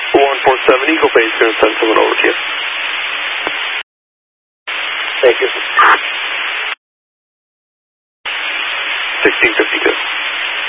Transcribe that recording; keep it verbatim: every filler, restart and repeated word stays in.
one four seven Eagle Base, going to send someone over to you. Thank you. sixteen fifty-two.